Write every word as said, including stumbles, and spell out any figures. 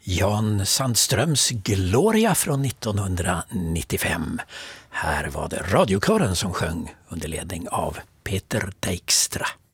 Jan Sandströms Gloria från nittonhundranittiofem. Här var det radiokören som sjöng under ledning av Peter Dijkstra.